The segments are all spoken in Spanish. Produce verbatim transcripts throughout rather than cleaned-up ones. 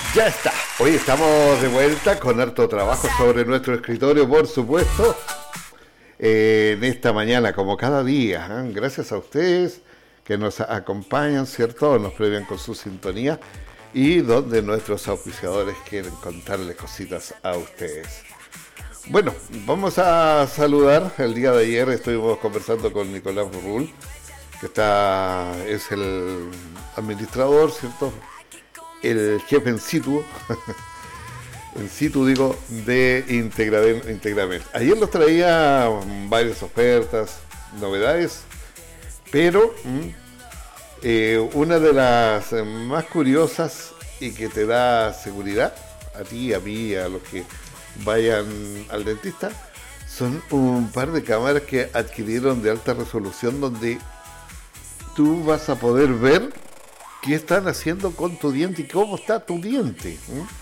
Ya está. Hoy estamos de vuelta con harto trabajo sobre nuestro escritorio, por supuesto. Eh, en esta mañana, como cada día, ¿eh? Gracias a ustedes que nos acompañan, ¿cierto? Nos premian con su sintonía y donde nuestros auspiciadores quieren contarles cositas a ustedes. Bueno, vamos a saludar. El día de ayer estuvimos conversando con Nicolás Burrul, que está, es el administrador, ¿cierto? El jefe en situ, en situ digo, de Integramed. Ayer nos traía varias ofertas, novedades, pero eh, una de las más curiosas y que te da seguridad, a ti, a mí, a los que vayan al dentista, son un par de cámaras que adquirieron de alta resolución donde tú vas a poder ver qué están haciendo con tu diente y cómo está tu diente.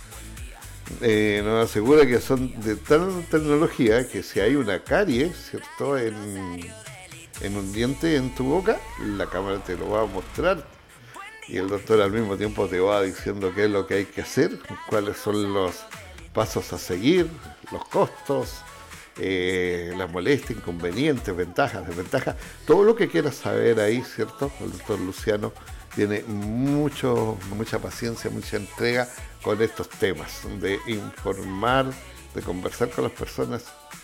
Eh, nos asegura que son de tal tecnología que si hay una carie, ¿cierto?, en, en un diente en tu boca, la cámara te lo va a mostrar y el doctor al mismo tiempo te va diciendo qué es lo que hay que hacer, cuáles son los pasos a seguir, los costos, eh, las molestias, inconvenientes, ventajas, desventajas, todo lo que quieras saber ahí, ¿cierto? El doctor Luciano tiene mucho, mucha paciencia, mucha entrega con estos temas, de informar, de conversar con las personas,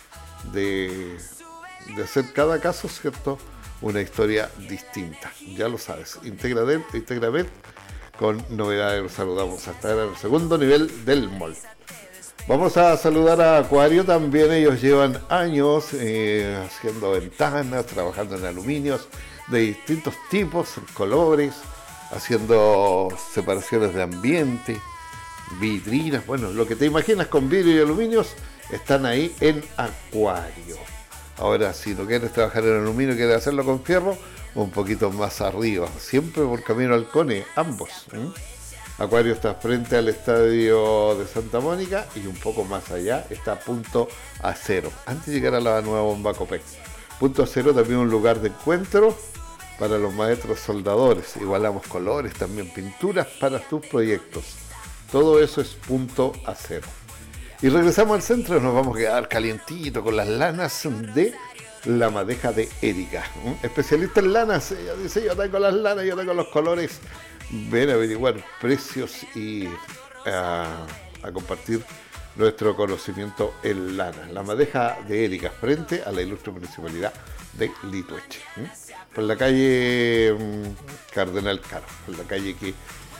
de, de hacer cada caso, ¿cierto?, una historia distinta. Ya lo sabes, Integramed, Integramed con novedades. Los saludamos hasta en el segundo nivel del mall. Vamos a saludar a Acuario también. Ellos llevan años eh, haciendo ventanas, trabajando en aluminios de distintos tipos, colores, haciendo separaciones de ambiente, vitrinas, bueno, lo que te imaginas con vidrio y aluminios están ahí en Acuario. Ahora, si no quieres trabajar en aluminio, quieres hacerlo con fierro, un poquito más arriba, siempre por camino al Cone, ambos. ¿eh? Acuario está frente al estadio de Santa Mónica y un poco más allá está Punto Acero, antes de llegar a la nueva bomba Copec. Punto Acero también un lugar de encuentro para los maestros soldadores, igualamos colores, también pinturas para tus proyectos. Todo eso es Punto Acero. Y regresamos al centro, nos vamos a quedar calientito con las lanas de la madeja de Erika. ¿eh? Especialista en lanas, ella dice, yo tengo las lanas, yo tengo los colores. Ven a averiguar precios y a, a compartir nuestro conocimiento en lana. La madeja de Erika, frente a la ilustre municipalidad de Litueche. ¿eh? Por la calle um, Cardenal Caro, por la calle que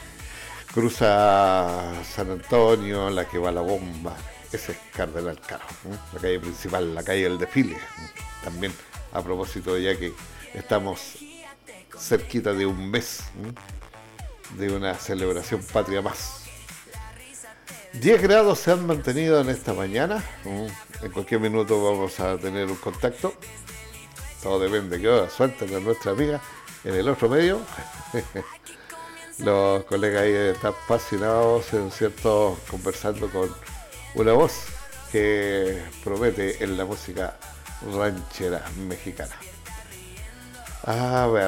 cruza San Antonio, la que va a la bomba. Ese es Cardenal Caro, ¿eh? La calle principal, la calle del desfile. ¿eh? También a propósito, ya que estamos cerquita de un mes, ¿eh? de una celebración patria más. diez grados se han mantenido en esta mañana. En cualquier minuto vamos a tener un contacto. Todo depende de que ahora suelten a nuestra amiga en el otro medio. Los colegas ahí están apasionados, en cierto, conversando con una voz que promete en la música ranchera mexicana. A ver.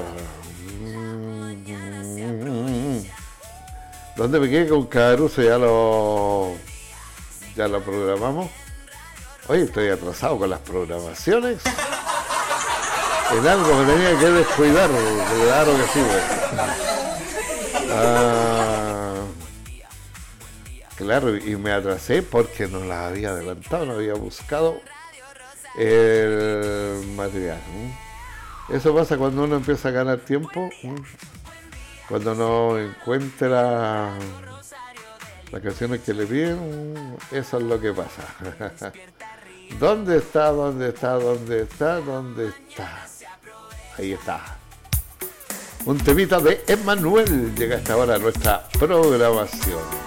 ¿Dónde me quedé con Caruso? Ya lo ya lo programamos. Oye, estoy atrasado con las programaciones. En algo me tenía que descuidar, claro que sí, güey. Ah, claro, y me atrasé porque no las había adelantado, no había buscado el material. Eso pasa cuando uno empieza a ganar tiempo. Cuando no encuentra las canciones que le piden, eso es lo que pasa. ¿Dónde está? ¿Dónde está? ¿Dónde está? ¿Dónde está? Ahí está. Un temita de Emmanuel llega a esta hora a nuestra programación.